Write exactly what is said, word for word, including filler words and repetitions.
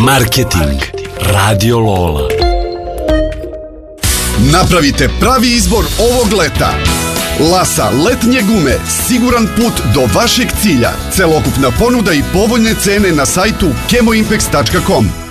Marketing Radio Lola. Napravite pravi izbor ovog leta. Lasa letnje gume, siguran put do vašeg cilja. Celokupna ponuda i povoljne cene na sajtu kemoimpex tačka com.